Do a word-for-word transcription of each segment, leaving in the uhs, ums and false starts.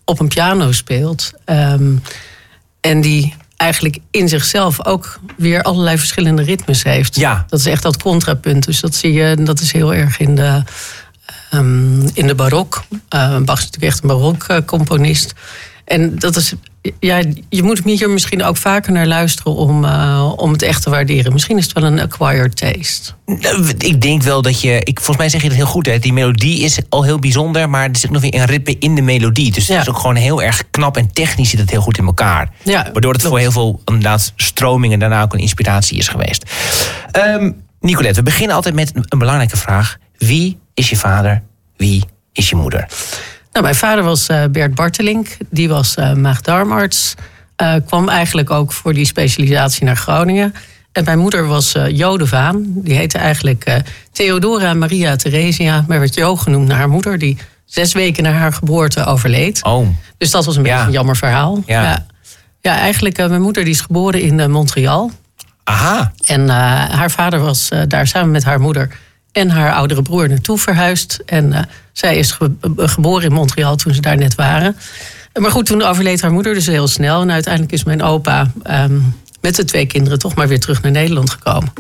op een piano speelt. Um, en die eigenlijk in zichzelf ook weer allerlei verschillende ritmes heeft. Ja. Dat is echt dat contrapunt. Dus dat zie je, dat is heel erg in de, um, in de barok. Uh, Bach is natuurlijk echt een barok-componist. En dat is, ja, je moet hier misschien ook vaker naar luisteren om, uh, om het echt te waarderen. Misschien is het wel een acquired taste. Ik denk wel dat je, ik, volgens mij zeg je het heel goed, hè. Die melodie is al heel bijzonder, maar er zit nog weer een ritme in de melodie. Dus ja. het is ook gewoon heel erg knap en technisch zit het heel goed in elkaar. Ja, waardoor het klopt. Voor heel veel inderdaad stromingen daarna ook een inspiratie is geweest. Um, Nicolette, we beginnen altijd met een belangrijke vraag. Wie is je vader? Wie is je moeder? Nou, mijn vader was uh, Bert Bartelink. Die was uh, maag-darmarts. Uh, kwam eigenlijk ook voor die specialisatie naar Groningen. En mijn moeder was uh, Jo de Vaan. Die heette eigenlijk uh, Theodora Maria Theresia. Maar werd Jo genoemd naar haar moeder. Die zes weken na haar geboorte overleed. Oh. Dus dat was een ja. beetje een jammer verhaal. Ja, ja. ja eigenlijk, uh, mijn moeder die is geboren in uh, Montreal. Aha. En uh, haar vader was uh, daar samen met haar moeder en haar oudere broer naartoe verhuisd. En uh, zij is ge- geboren in Montreal toen ze daar net waren. Maar goed, toen overleed haar moeder dus heel snel. En uiteindelijk is mijn opa um, met de twee kinderen toch maar weer terug naar Nederland gekomen.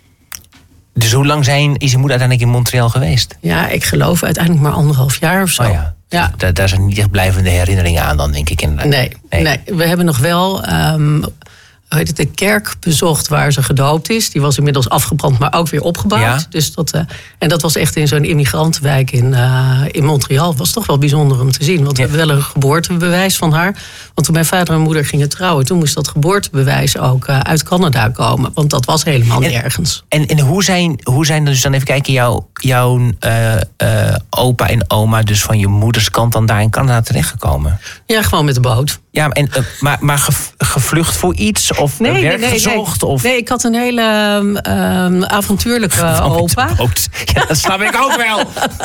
Dus hoe lang zijn, is je moeder uiteindelijk in Montreal geweest? Ja, ik geloof uiteindelijk maar anderhalf jaar of zo. Oh ja. Ja. Daar, daar zijn niet echt blijvende herinneringen aan dan, denk ik. Inderdaad. Nee, nee. nee, we hebben nog wel um, hoe heet het, de kerk bezocht waar ze gedoopt is. Die was inmiddels afgebrand, maar ook weer opgebouwd. Ja. Dus dat, uh, en dat was echt in zo'n immigrantenwijk in, uh, in Montreal. Dat was toch wel bijzonder om te zien. Want ja. we hebben wel een geboortebewijs van haar. Want toen mijn vader en moeder gingen trouwen, toen moest dat geboortebewijs ook uh, uit Canada komen. Want dat was helemaal en, nergens. En, en hoe zijn, hoe zijn dus dan even kijken, jouw, jouw uh, uh, opa en oma, dus van je moeders kant, dan daar in Canada terechtgekomen? Ja, gewoon met de boot. Ja, en, uh, maar, maar ge, gevlucht voor iets? Of nee, werk nee, nee, gezocht? Nee. Of? nee, ik had een hele um, avontuurlijke uh, opa. Ja, dat snap ik ook wel.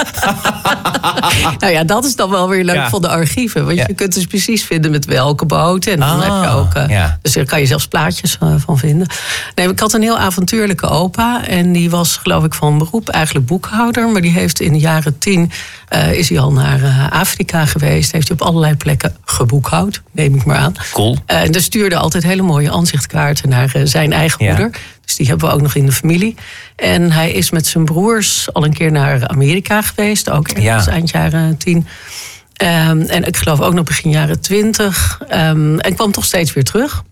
Nou ja, dat is dan wel weer leuk ja. van de archieven. Want ja. je kunt dus precies vinden met welke boot. En dan ah, heb je ook. Uh, ja. Dus daar kan je zelfs plaatjes uh, van vinden. Nee, ik had een heel avontuurlijke opa. En die was, geloof ik, van beroep eigenlijk boekhouder. Maar die heeft in de jaren tien. Uh, is hij al naar uh, Afrika geweest. Heeft hij op allerlei plekken geboekhoud. Neem ik maar aan. Cool. Uh, en daar stuurde altijd hele mooie aanzichtkaarten naar uh, zijn eigen ja. moeder. Dus die hebben we ook nog in de familie. En hij is met zijn broers al een keer naar Amerika geweest. Ook ergens ja. eind jaren tien. Um, en ik geloof ook nog begin jaren twintig. Um, en kwam toch steeds weer terug.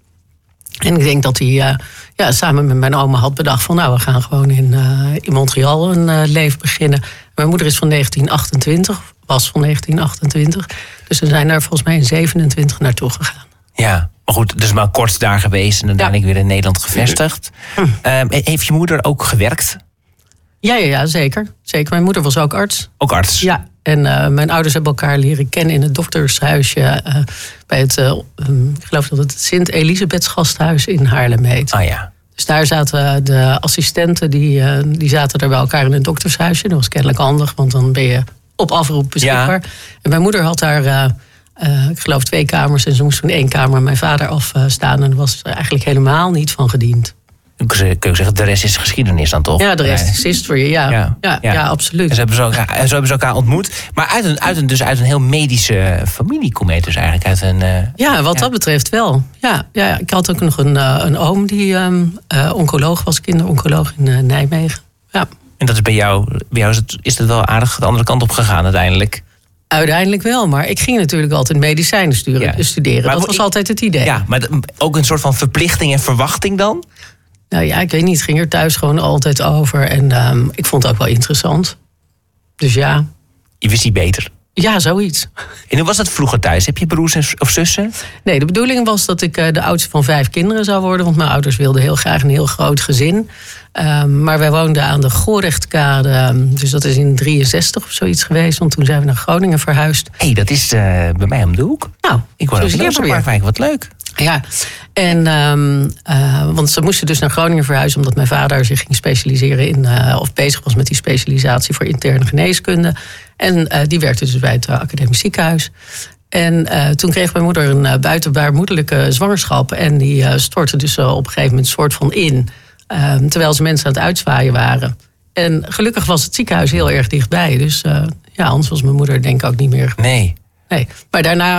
En ik denk dat hij uh, ja, samen met mijn oma had bedacht van, nou, we gaan gewoon in, uh, in Montreal een uh, leven beginnen. Mijn moeder is van negentien achtentwintig. Was van negentien achtentwintig. Dus we zijn daar volgens mij in zevenentwintig naartoe gegaan. Ja. Maar goed, dus maar kort daar geweest en uiteindelijk ja. weer in Nederland gevestigd. Hm. Um, heeft je moeder ook gewerkt? Ja, ja, ja, zeker. zeker. Mijn moeder was ook arts. Ook arts? Ja, en uh, mijn ouders hebben elkaar leren kennen in het doktershuisje. Uh, bij het, uh, um, ik geloof dat het Sint Elisabeths Gasthuis in Haarlem heet. Ah ja. Dus daar zaten de assistenten, die, uh, die zaten er bij elkaar in het doktershuisje. Dat was kennelijk handig, want dan ben je op afroep beschikbaar. Ja. En mijn moeder had daar... Uh, Uh, ik geloof twee kamers en ze moest toen één kamer mijn vader afstaan. En daar was er eigenlijk helemaal niet van gediend. Kun je zeggen, de rest is geschiedenis dan toch? Ja, de rest is history, ja. Ja, ja, ja. ja absoluut. En zo hebben ze elkaar, zo hebben ze elkaar ontmoet. Maar uit een, uit een, dus uit een heel medische familie kom je dus eigenlijk. Uit een, uh, ja, wat ja. dat betreft wel. Ja, ja, ik had ook nog een, uh, een oom die um, uh, oncoloog was, kinderoncoloog in uh, Nijmegen. Ja. En dat is bij jou, bij jou is het, is het wel aardig de andere kant op gegaan uiteindelijk? Uiteindelijk wel, maar ik ging natuurlijk altijd medicijnen sturen, ja. studeren. Maar dat was ik, altijd het idee. Ja, maar ook een soort van verplichting en verwachting dan? Nou ja, ik weet niet. Het ging er thuis gewoon altijd over. En um, ik vond het ook wel interessant. Dus ja. Je wist niet beter? Ja, zoiets. En hoe was dat vroeger thuis? Heb je broers of zussen? Nee, de bedoeling was dat ik uh, de oudste van vijf kinderen zou worden. Want mijn ouders wilden heel graag een heel groot gezin. Um, maar wij woonden aan de Gorechtkade. Um, dus dat is in drieënzestig of zoiets geweest. Want toen zijn we naar Groningen verhuisd. Hé, hey, dat is uh, bij mij om de hoek. Nou, ik word ook zo weer. Wat leuk. Ja, en um, uh, want ze moesten dus naar Groningen verhuizen omdat mijn vader zich ging specialiseren in, uh, of bezig was met die specialisatie voor interne geneeskunde. En uh, die werkte dus bij het uh, academisch ziekenhuis. En uh, toen kreeg mijn moeder een uh, buitenbaarmoedelijke zwangerschap. En die uh, stortte dus uh, op een gegeven moment soort van in. Uh, terwijl ze mensen aan het uitzwaaien waren. En gelukkig was het ziekenhuis heel erg dichtbij. Dus uh, ja, anders was mijn moeder denk ik ook niet meer. Nee. Nee, maar daarna